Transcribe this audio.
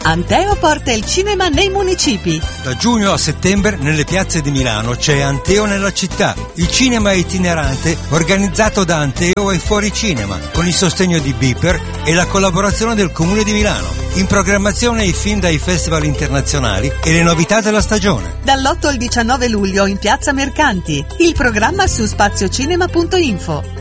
Anteo porta il cinema nei municipi. Da giugno a settembre nelle piazze di Milano c'è Anteo nella città, il cinema itinerante organizzato da Anteo e Fuori Cinema, con il sostegno di Beeper e la collaborazione del Comune di Milano. In programmazione i film dai festival internazionali e le novità della stagione. Dall'8 al 19 luglio in Piazza Mercanti. Il programma su spaziocinema.info.